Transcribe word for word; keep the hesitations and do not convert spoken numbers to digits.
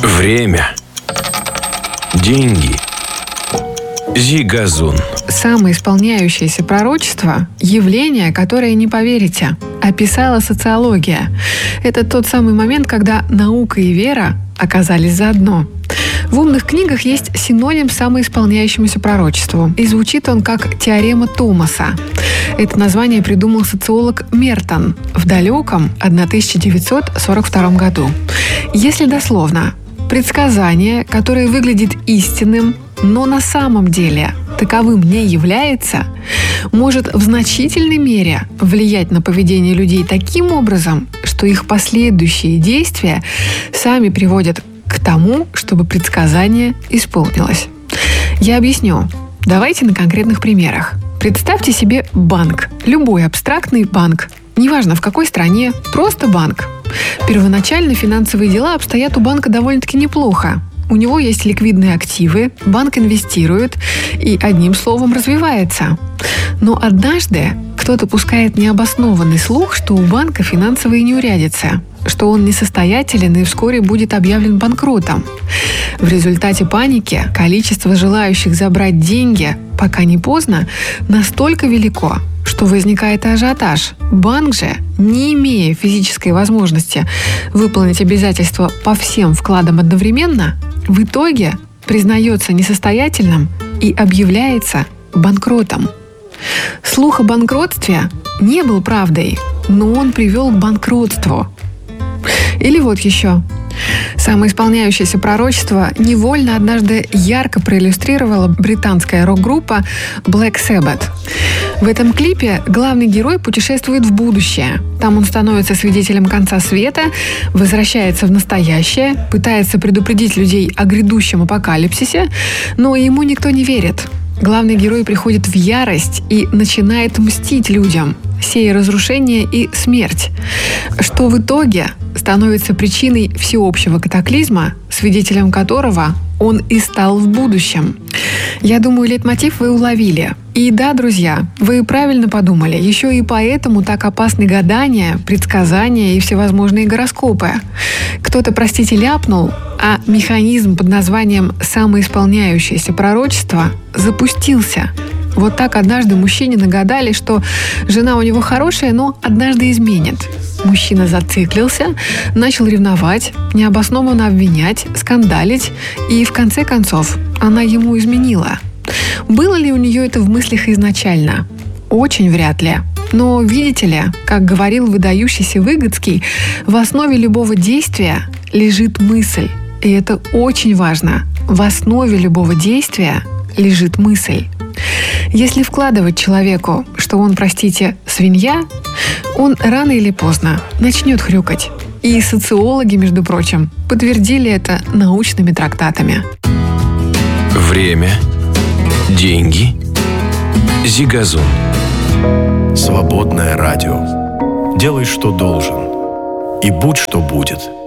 Время. Деньги. Зигазун. Самоисполняющееся пророчество – явление, которое не поверите, описала социология. Это тот самый момент, когда наука и вера оказались заодно. В умных книгах есть синоним самоисполняющемуся пророчеству, и звучит он как теорема Томаса. Это название придумал социолог Мертон в далеком тысяча девятьсот сорок втором году. Если дословно, предсказание, которое выглядит истинным, но на самом деле таковым не является, может в значительной мере влиять на поведение людей таким образом, что их последующие действия сами приводят к тому, чтобы предсказание исполнилось. Я объясню. Давайте на конкретных примерах. Представьте себе банк, любой абстрактный банк, неважно в какой стране, просто банк. Первоначально финансовые дела обстоят у банка довольно-таки неплохо. У него есть ликвидные активы, банк инвестирует и, одним словом, развивается. Но однажды кто-то пускает необоснованный слух, что у банка финансовые неурядицы, что он несостоятелен и вскоре будет объявлен банкротом. В результате паники количество желающих забрать деньги, пока не поздно, настолько велико, что возникает ажиотаж. Банк же, не имея физической возможности выполнить обязательства по всем вкладам одновременно, в итоге признается несостоятельным и объявляется банкротом. Слух о банкротстве не был правдой, но он привел к банкротству. Или вот еще. Самоисполняющееся пророчество невольно однажды ярко проиллюстрировала британская рок-группа Black Sabbath. В этом клипе главный герой путешествует в будущее. Там он становится свидетелем конца света, возвращается в настоящее, пытается предупредить людей о грядущем апокалипсисе, но ему никто не верит. Главный герой приходит в ярость и начинает мстить людям, сея разрушение и смерть, что в итоге становится причиной всеобщего катаклизма, свидетелем которого он и стал в будущем. Я думаю, лейтмотив вы уловили. И да, друзья, вы правильно подумали, еще и поэтому так опасны гадания, предсказания и всевозможные гороскопы. Кто-то, простите, ляпнул, а механизм под названием «самоисполняющееся пророчество» запустился. Вот так однажды мужчине нагадали, что жена у него хорошая, но однажды изменит. Мужчина зациклился, начал ревновать, необоснованно обвинять, скандалить, и в конце концов она ему изменила. Было ли у нее это в мыслях изначально? Очень вряд ли. Но видите ли, как говорил выдающийся Выгодский, в основе любого действия лежит мысль. И это очень важно. В основе любого действия лежит мысль. Если вкладывать человеку, что он, простите, свинья, он рано или поздно начнет хрюкать. И социологи, между прочим, подтвердили это научными трактатами. Время. Деньги. Зигазун. Свободное радио. Делай, что должен, и будь, что будет.